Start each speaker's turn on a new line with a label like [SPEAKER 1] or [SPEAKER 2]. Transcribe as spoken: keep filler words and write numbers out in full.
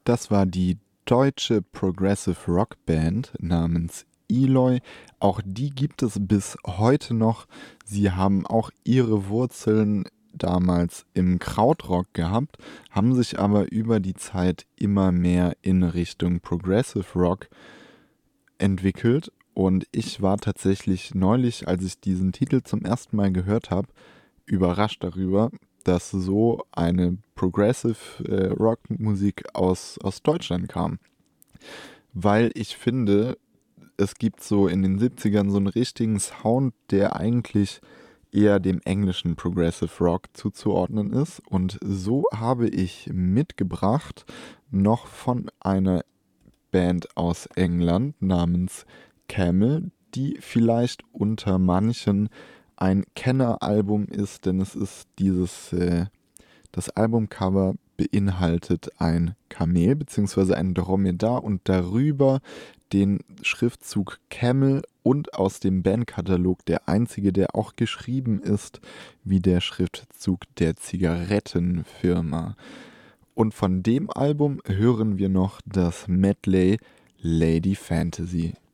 [SPEAKER 1] Das war die deutsche Progressive Rock Band namens Eloy. Auch die gibt es bis heute noch. Sie haben auch ihre Wurzeln damals im Krautrock gehabt, haben sich aber über die Zeit immer mehr in Richtung Progressive Rock entwickelt. Und ich war tatsächlich neulich, als ich diesen Titel zum ersten Mal gehört habe, überrascht darüber, dass so eine Progressive äh, Rock-Musik aus, aus Deutschland kam. Weil ich finde, es gibt so in den siebzigern so einen richtigen Sound, der eigentlich eher dem englischen Progressive Rock zuzuordnen ist. Und so habe ich mitgebracht noch von einer Band aus England namens Camel, die vielleicht unter manchen ein Kenneralbum ist, denn es ist dieses, äh, das Albumcover beinhaltet ein Kamel bzw. ein Dromedar und darüber den Schriftzug Camel und aus dem Bandkatalog der einzige, der auch geschrieben ist wie der Schriftzug der Zigarettenfirma. Und von dem Album hören wir noch das Medley Lady Fantasy.